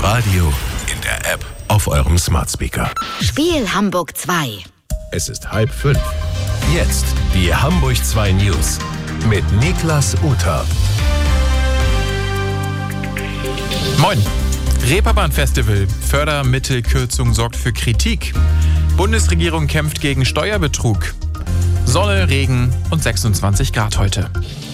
Radio, in der App, auf eurem Smart Speaker. Spiel Hamburg 2. Es ist 4:30. Jetzt die Hamburg 2 News mit Niklas Uter. Moin. Reeperbahn-Festival. Fördermittelkürzung sorgt für Kritik. Bundesregierung kämpft gegen Steuerbetrug. Sonne, Regen und 26 Grad heute.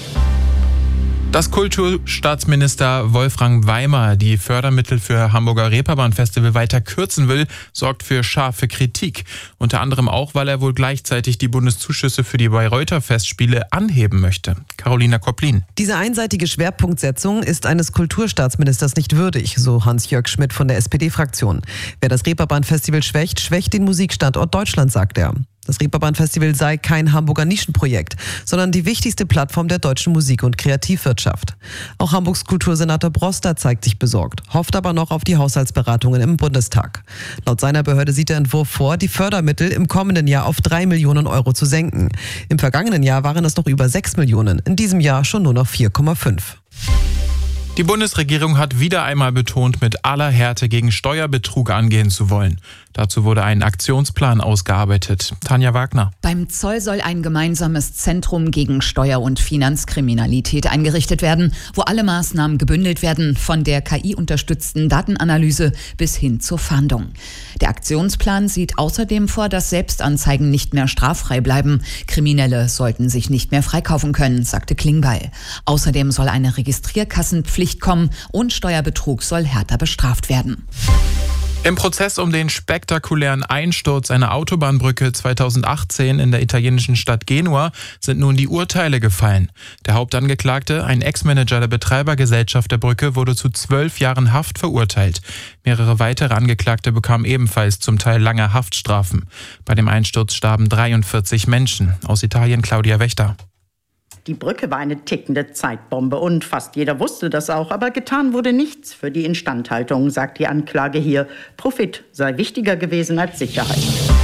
Dass Kulturstaatsminister Wolfgang Weimer die Fördermittel für Hamburger Reeperbahn-Festival weiter kürzen will, sorgt für scharfe Kritik. Unter anderem auch, weil er wohl gleichzeitig die Bundeszuschüsse für die Bayreuther Festspiele anheben möchte. Carolina Kopplin. Diese einseitige Schwerpunktsetzung ist eines Kulturstaatsministers nicht würdig, so Hans-Jörg Schmidt von der SPD-Fraktion. Wer das Reeperbahn-Festival schwächt, schwächt den Musikstandort Deutschland, sagt er. Das Reeperbahn-Festival sei kein Hamburger Nischenprojekt, sondern die wichtigste Plattform der deutschen Musik- und Kreativwirtschaft. Auch Hamburgs Kultursenator Broster zeigt sich besorgt, hofft aber noch auf die Haushaltsberatungen im Bundestag. Laut seiner Behörde sieht der Entwurf vor, die Fördermittel im kommenden Jahr auf 3 Millionen Euro zu senken. Im vergangenen Jahr waren es noch über 6 Millionen, in diesem Jahr schon nur noch 4,5. Die Bundesregierung hat wieder einmal betont, mit aller Härte gegen Steuerbetrug angehen zu wollen. Dazu wurde ein Aktionsplan ausgearbeitet. Tanja Wagner. Beim Zoll soll ein gemeinsames Zentrum gegen Steuer- und Finanzkriminalität eingerichtet werden, wo alle Maßnahmen gebündelt werden, von der KI-unterstützten Datenanalyse bis hin zur Fahndung. Der Aktionsplan sieht außerdem vor, dass Selbstanzeigen nicht mehr straffrei bleiben. Kriminelle sollten sich nicht mehr freikaufen können, sagte Klingbeil. Außerdem soll eine Registrierkassenpflicht kommen und Steuerbetrug soll härter bestraft werden. Im Prozess um den spektakulären Einsturz einer Autobahnbrücke 2018 in der italienischen Stadt Genua sind nun die Urteile gefallen. Der Hauptangeklagte, ein Ex-Manager der Betreibergesellschaft der Brücke, wurde zu 12 Jahren Haft verurteilt. Mehrere weitere Angeklagte bekamen ebenfalls zum Teil lange Haftstrafen. Bei dem Einsturz starben 43 Menschen. Aus Italien Claudia Wächter. Die Brücke war eine tickende Zeitbombe und fast jeder wusste das auch, aber getan wurde nichts für die Instandhaltung, sagt die Anklage hier. Profit sei wichtiger gewesen als Sicherheit.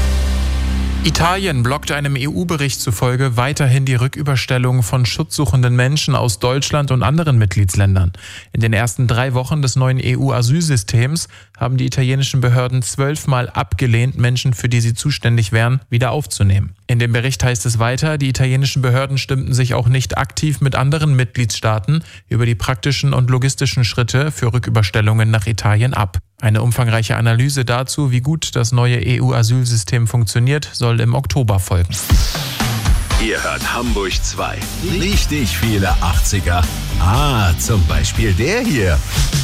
Italien blockt einem EU-Bericht zufolge weiterhin die Rücküberstellung von schutzsuchenden Menschen aus Deutschland und anderen Mitgliedsländern. In den ersten 3 Wochen des neuen EU-Asylsystems haben die italienischen Behörden 12-mal abgelehnt, Menschen, für die sie zuständig wären, wieder aufzunehmen. In dem Bericht heißt es weiter, die italienischen Behörden stimmten sich auch nicht aktiv mit anderen Mitgliedstaaten über die praktischen und logistischen Schritte für Rücküberstellungen nach Italien ab. Eine umfangreiche Analyse dazu, wie gut das neue EU-Asylsystem funktioniert, soll im Oktober folgen. Ihr hört Hamburg 2. Richtig viele 80er. Zum Beispiel der hier.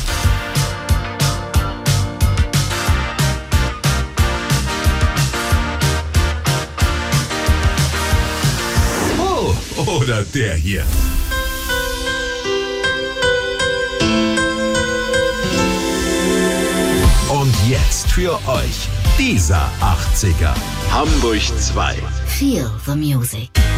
Oder der hier. Und jetzt für euch dieser 80er. Hamburg 2. Feel the music.